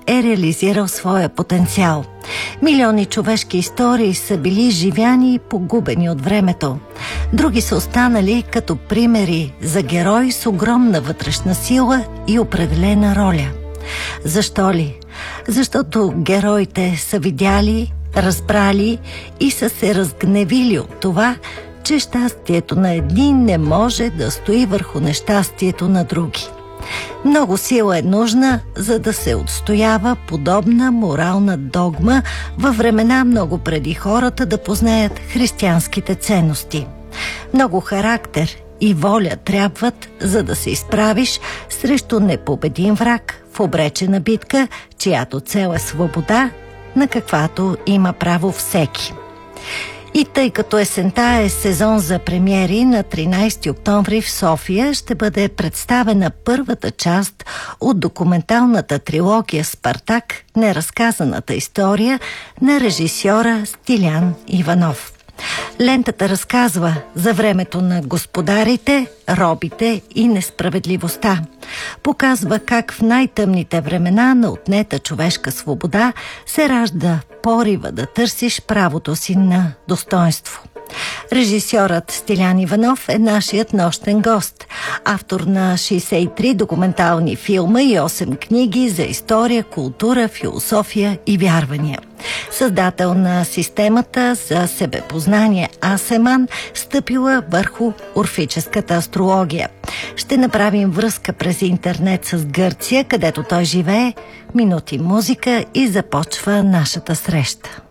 е реализирал своя потенциал. Милиони човешки истории са били живяни и погубени от времето. Други са останали като примери за герои с огромна вътрешна сила и определена роля. Защо ли? Защото героите са видяли, разбрали и са се разгневили от това, че щастието на едни не може да стои върху нещастието на други. Много сила е нужна, за да се отстоява подобна морална догма във времена много преди хората да познаят християнските ценности. Много характер и воля трябват, за да се изправиш срещу непобедим враг в обречена битка, чиято цел е свобода, на каквато има право всеки. И тъй като есента е сезон за премиери, на 13 октомври в София ще бъде представена първата част от документалната трилогия «Спартак. Неразказаната история» на режисьора Стилян Иванов. Лентата разказва за времето на господарите, робите и несправедливостта. Показва как в най-тъмните времена на отнета човешка свобода се ражда порива да търсиш правото си на достоинство. Режисьорът Стилян Иванов е нашият нощен гост. Автор на 63 документални филма и 8 книги за история, култура, философия и вярвания. Създател на системата за себепознание Асеман, стъпила върху орфическата астрология. Ще направим връзка през интернет с Гърция, където той живее, минути музика и започва нашата среща.